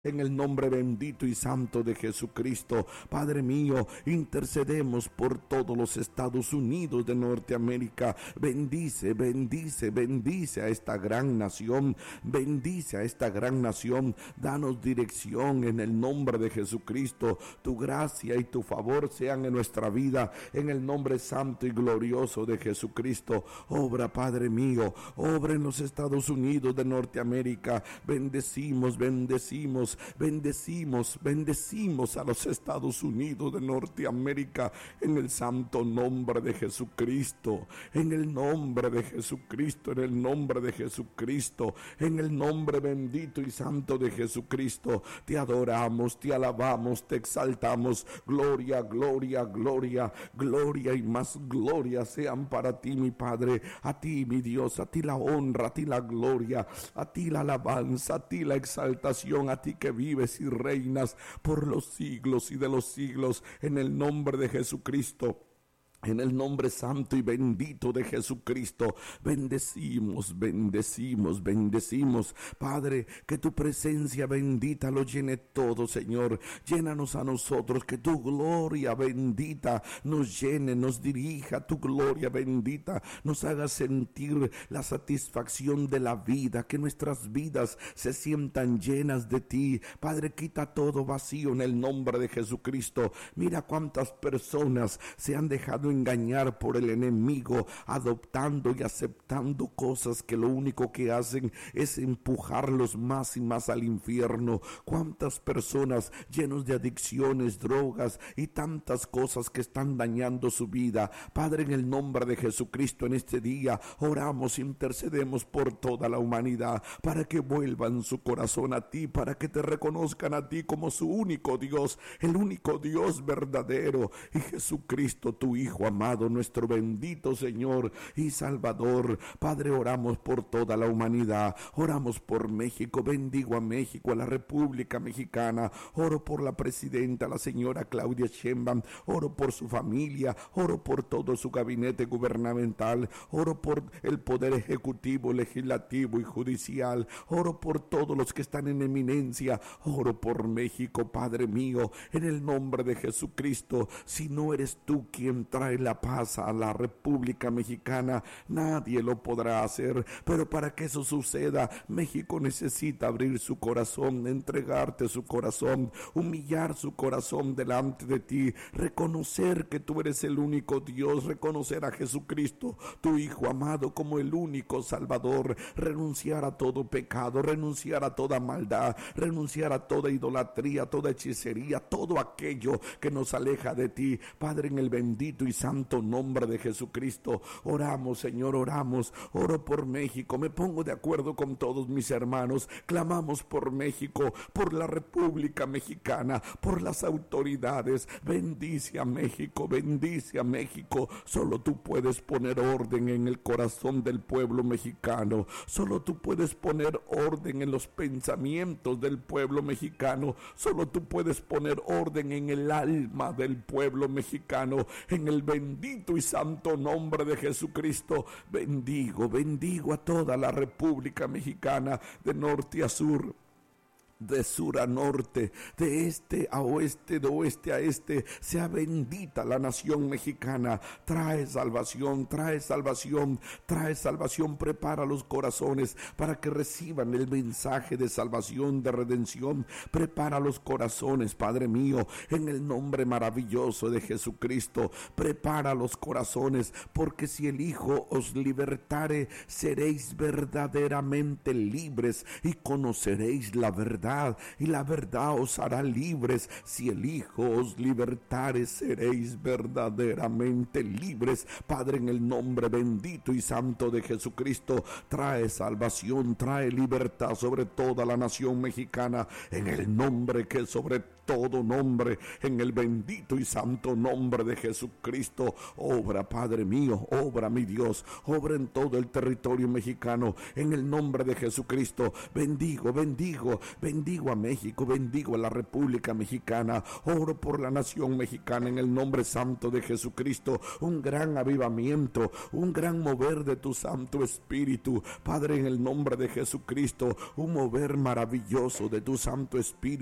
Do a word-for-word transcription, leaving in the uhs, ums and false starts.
En el nombre bendito y santo de Jesucristo, Padre mío, intercedemos por todos los Estados Unidos de Norteamérica. Bendice, bendice, bendice a esta gran nación. Bendice a esta gran nación. Danos dirección en el nombre de Jesucristo. Tu gracia y tu favor sean en nuestra vida. En el nombre santo y glorioso de Jesucristo. Obra, Padre mío, obra en los Estados Unidos de Norteamérica. Bendecimos, bendecimos. Bendecimos, bendecimos a los Estados Unidos de Norteamérica en el santo nombre de Jesucristo, en el nombre de Jesucristo, en el nombre de Jesucristo, en el nombre bendito y santo de Jesucristo. Te adoramos, te alabamos, te exaltamos. Gloria, gloria, gloria, gloria y más gloria sean para ti, mi Padre, a ti, mi Dios, a ti la honra, a ti la gloria, a ti la alabanza, a ti la exaltación, a ti que vives y reinas por los siglos y de los siglos, en el nombre de Jesucristo. En el nombre santo y bendito de Jesucristo, bendecimos, bendecimos, bendecimos. Padre, que tu presencia bendita lo llene todo, Señor. Llénanos a nosotros, que tu gloria bendita nos llene, nos dirija. Tu gloria bendita nos haga sentir la satisfacción de la vida, que nuestras vidas se sientan llenas de ti. Padre, quita todo vacío en el nombre de Jesucristo. Mira cuántas personas se han dejado engañar por el enemigo, adoptando y aceptando cosas que lo único que hacen es empujarlos más y más al infierno. Cuántas personas llenos de adicciones, drogas y tantas cosas que están dañando su vida. Padre, en el nombre de Jesucristo, en este día oramos, intercedemos por toda la humanidad, para que vuelvan su corazón a ti, para que te reconozcan a ti como su único Dios, el único Dios verdadero, y Jesucristo, tu Hijo amado, nuestro bendito Señor y Salvador. Padre, oramos por toda la humanidad, oramos por México. Bendigo a México, a la República Mexicana. Oro por la presidenta, la señora Claudia Sheinbaum. Oro por su familia, oro por todo su gabinete gubernamental, oro por el poder ejecutivo, legislativo y judicial. Oro por todos los que están en eminencia. Oro por México, Padre mío, en el nombre de Jesucristo. Si no eres tú quien trae la paz a la República Mexicana, nadie lo podrá hacer. Pero para que eso suceda, México necesita abrir su corazón, entregarte su corazón, humillar su corazón delante de ti, reconocer que tú eres el único Dios, reconocer a Jesucristo, tu Hijo amado, como el único Salvador, renunciar a todo pecado, renunciar a toda maldad, renunciar a toda idolatría, toda hechicería, todo aquello que nos aleja de ti. Padre, en el bendito y santo nombre de Jesucristo, oramos, Señor, oramos. Oro por México, me pongo de acuerdo con todos mis hermanos, clamamos por México, por la República Mexicana, por las autoridades. Bendice a México, bendice a México. Solo tú puedes poner orden en el corazón del pueblo mexicano, solo tú puedes poner orden en los pensamientos del pueblo mexicano, solo tú puedes poner orden en el alma del pueblo mexicano. En el bendito y santo nombre de Jesucristo, bendigo, bendigo a toda la República Mexicana, de norte a sur, de sur a norte, de este a oeste, de oeste a este. Sea bendita la nación mexicana. Trae salvación, trae salvación, trae salvación. Prepara los corazones para que reciban el mensaje de salvación, de redención. Prepara los corazones, Padre mío, en el nombre maravilloso de Jesucristo. Prepara los corazones, porque si el Hijo os libertare, seréis verdaderamente libres y conoceréis la verdad, y la verdad os hará libres. Si el Hijo os libertare, seréis verdaderamente libres. Padre, en el nombre bendito y santo de Jesucristo, trae salvación, trae libertad sobre toda la nación mexicana, en el nombre que sobre todo nombre, en el bendito y santo nombre de Jesucristo. Obra, Padre mío, obra, mi Dios, obra en todo el territorio mexicano, en el nombre de Jesucristo. Bendigo, bendigo, bendigo bendigo a México, bendigo a la República Mexicana, oro por la nación mexicana en el nombre santo de Jesucristo, un gran avivamiento, un gran mover de tu Santo Espíritu, Padre, en el nombre de Jesucristo, un mover maravilloso de tu Santo Espíritu